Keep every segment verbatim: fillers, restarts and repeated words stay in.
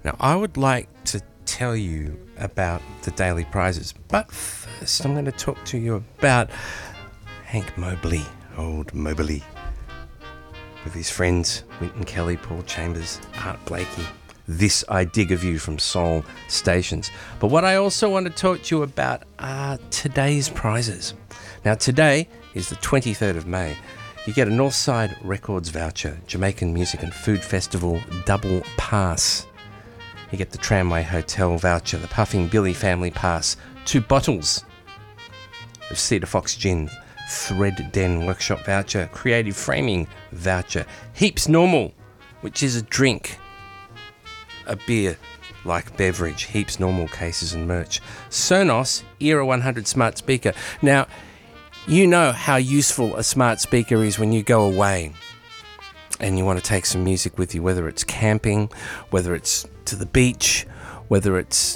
Now, I would like to tell you about the daily prizes, but first I'm going to talk to you about Hank Mobley, old Mobley, with his friends Wynton Kelly, Paul Chambers, Art Blakey. This I Dig of You from Soul Stations. But what I also want to talk to you about are today's prizes. Now, today is the twenty-third of May. You get a Northside Records voucher, Jamaican Music and Food Festival double pass. You get the Tramway Hotel voucher, the Puffing Billy Family Pass, two bottles of Cedar Fox Gin, Thread Den Workshop voucher, Creative Framing voucher, Heaps Normal, which is a drink, a beer-like beverage, Heaps Normal cases and merch, Sonos Era one hundred smart speaker. Now, you know how useful a smart speaker is when you go away and you want to take some music with you, whether it's camping, whether it's to the beach, whether it's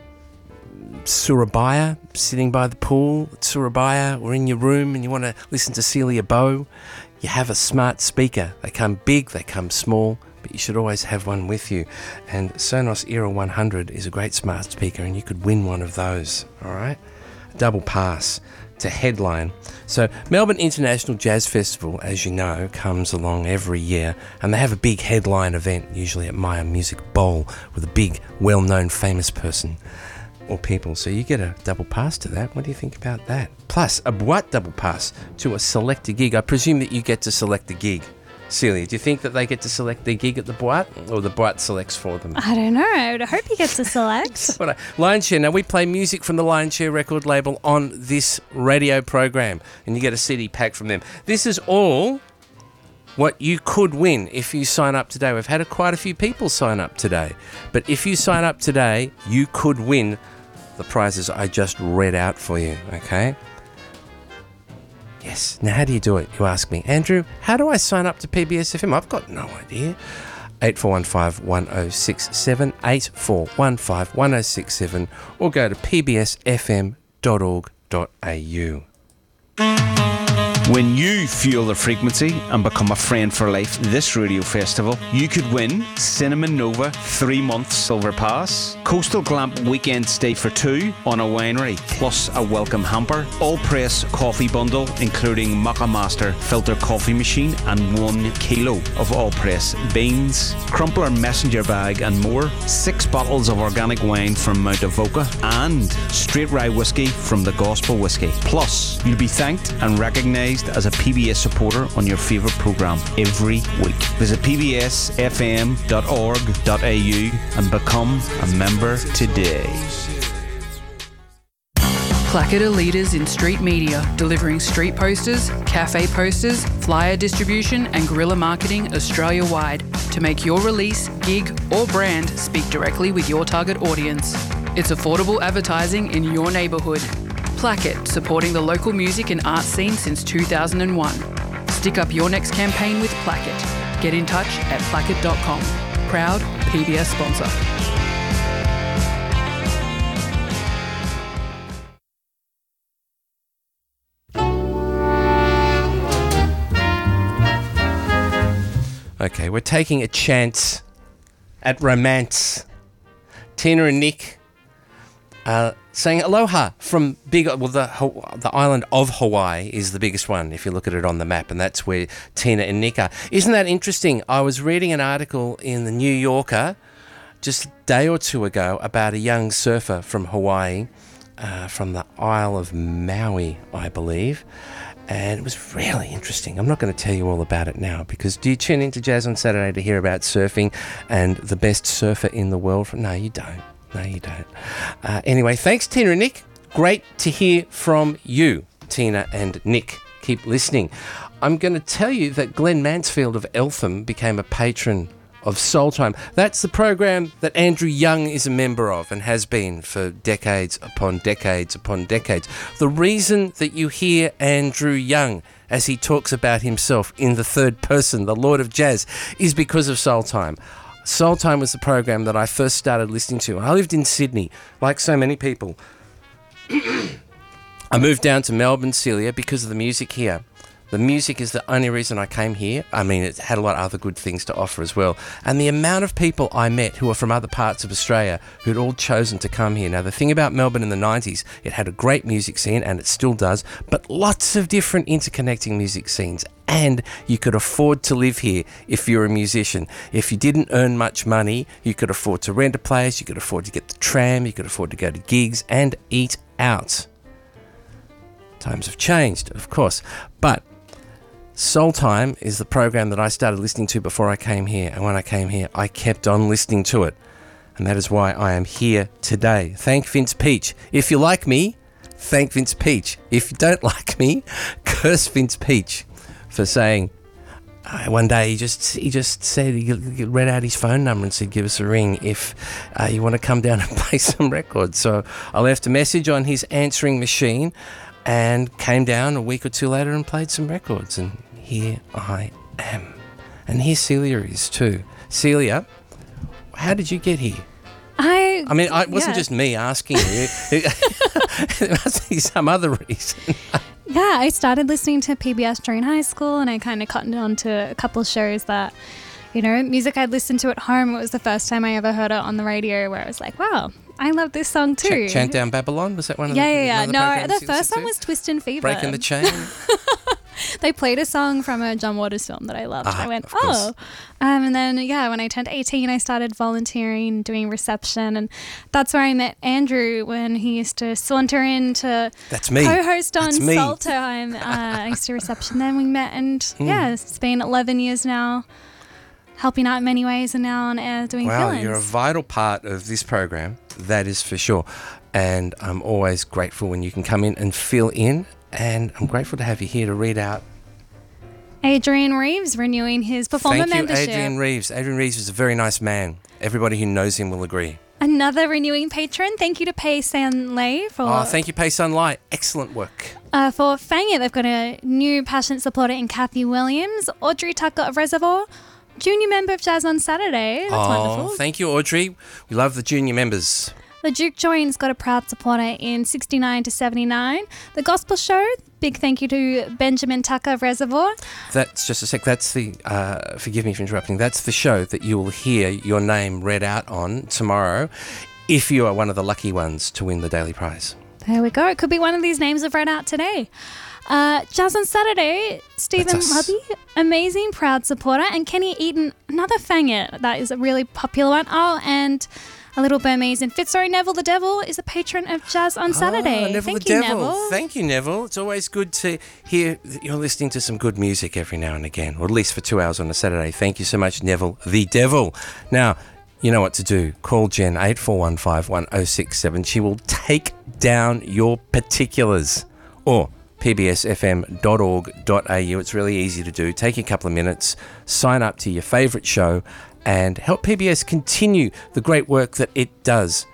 Surabaya, sitting by the pool at Surabaya, or in your room and you want to listen to Celia Bow. You have a smart speaker. They come big, they come small, but you should always have one with you. And Sonos Era one hundred is a great smart speaker, and you could win one of those, all right? Double pass to headline. So Melbourne International Jazz Festival, as you know, comes along every year, and they have a big headline event, usually at Maya Music Bowl, with a big, well-known, famous person or people. So you get a double pass to that. What do you think about that? Plus, a Boîte double pass to a selected gig. I presume that you get to select a gig. Celia, do you think that they get to select their gig at the Boîte, or the Boîte selects for them? I don't know. I would hope he gets to select. What a, Lionshare. Now, we play music from the Lionshare record label on this radio program, and you get a C D pack from them. This is all what you could win if you sign up today. We've had a, quite a few people sign up today, but if you sign up today, you could win the prizes I just read out for you, okay? Yes. Now, how do you do it? You ask me. Andrew, how do I sign up to P B S F M? I've got no idea. eight four one five, one oh six seven, eight four one five, one oh six seven, or go to p b s f m dot org dot a u. When you fuel the frequency and become a friend for life this radio festival, you could win Cinnamon Nova three month silver pass, Coastal Glamp weekend stay for two on a winery, plus a welcome hamper, all press coffee bundle including Maca Master filter coffee machine and one kilo of all press beans, Crumpler messenger bag and more, six bottles of organic wine from Mount Avoca and straight rye whiskey from the Gospel Whiskey. Plus, you'll be thanked and recognised as a P B S supporter on your favourite programme every week. Visit p b s f m dot org dot a u and become a member today. Placket are leaders in street media, delivering street posters, cafe posters, flyer distribution and guerrilla marketing Australia-wide to make your release, gig or brand speak directly with your target audience. It's affordable advertising in your neighbourhood. Placket, supporting the local music and art scene since two thousand one. Stick up your next campaign with Placket. Get in touch at placket dot com. Proud P B S sponsor. Okay, we're taking a chance at romance. Tina and Nick uh, saying aloha from big, well, the the island of Hawaii is the biggest one if you look at it on the map, and that's where Tina and Nick are. Isn't that interesting? I was reading an article in the New Yorker just a day or two ago about a young surfer from Hawaii, uh, from the Isle of Maui, I believe, and it was really interesting. I'm not going to tell you all about it now, because do you tune into Jazz on Saturday to hear about surfing and the best surfer in the world? No, you don't. No, you don't. Uh, anyway, thanks, Tina and Nick. Great to hear from you, Tina and Nick. Keep listening. I'm going to tell you that Glenn Mansfield of Eltham became a patron of Soul Time. That's the program that Andrew Young is a member of and has been for decades upon decades upon decades. The reason that you hear Andrew Young as he talks about himself in the third person, the Lord of Jazz, is because of Soul Time. Soul Time was the program that I first started listening to. I lived in Sydney, like so many people. I moved down to Melbourne, Celia, because of the music here. The music is the only reason I came here. I mean, it had a lot of other good things to offer as well. And the amount of people I met who are from other parts of Australia who'd all chosen to come here. Now, the thing about Melbourne in the nineties, it had a great music scene, and it still does, but lots of different interconnecting music scenes. And you could afford to live here if you're a musician. If you didn't earn much money, you could afford to rent a place, you could afford to get the tram, you could afford to go to gigs and eat out. Times have changed, of course, but Soul Time is the program that I started listening to before I came here, and when I came here, I kept on listening to it, and that is why I am here today. Thank Vince Peach. If you like me, thank Vince Peach. If you don't like me, curse Vince Peach for saying, uh, one day he just he just said, he read out his phone number and said, give us a ring if uh, you want to come down and play some records. So I left a message on his answering machine and came down a week or two later and played some records, and here I am. And here Celia is too. Celia, how did you get here? I I mean, I, it wasn't yeah. just me asking you. There must be some other reason. Yeah, I started listening to P B S during high school, and I kind of cottoned on to a couple of shows that, you know, music I'd listened to at home. It was the first time I ever heard it on the radio, where I was like, wow, I love this song too. Ch- Chant Down Babylon, was that one of yeah, the yeah, yeah. another No, programs the you first listened one to? was Twist and Fever. Breaking the Chain. They played a song from a John Waters film that I loved. Ah, I went, of course. oh. Um, and then, yeah, when I turned eighteen, I started volunteering, doing reception. And that's where I met Andrew when he used to saunter in to That's me. co-host on That's me. Soul Time. Uh, I used to reception. Then we met, and Mm. yeah, it's been eleven years now, helping out in many ways, and now on air doing Wow, fill-ins. you're a vital part of this program, that is for sure. And I'm always grateful when you can come in and fill in. And I'm grateful to have you here to read out. Adrian Reeves renewing his performer Thank you, membership. Adrian Reeves. Adrian Reeves is a very nice man. Everybody who knows him will agree. Another renewing patron. Thank you to Pei San Lei for Oh, thank you, Pei Sun Lai. Excellent work. Uh, for Fang It, they've got a new passionate supporter in Kathy Williams, Audrey Tucker of Reservoir, junior member of Jazz on Saturday. That's oh, wonderful. thank you, Audrey. We love the junior members. The Duke Joins got a proud supporter in sixty-nine to seventy-nine. The Gospel Show, big thank you to Benjamin Tucker of Reservoir. That's just a sec. That's the, uh, forgive me for interrupting, that's the show that you will hear your name read out on tomorrow if you are one of the lucky ones to win the daily prize. There we go. It could be one of these names I've read out today. Uh, Jazz on Saturday, Stephen That's us. Hubby, amazing, proud supporter, and Kenny Eaton, another Fang It. That is a really popular one. Oh, and a little Burmese in Fitzroy. Neville the Devil is a patron of Jazz on Saturday. Oh, Neville Thank the you, Devil. Neville. Thank you, Neville. It's always good to hear that you're listening to some good music every now and again, or at least for two hours on a Saturday. Thank you so much, Neville the Devil. Now, you know what to do. Call Jen, eight four one five one oh six seven. She will take down your particulars. Or p b s f m dot org dot a u. It's really easy to do. Take a couple of minutes, sign up to your favourite show, and help P B S continue the great work that it does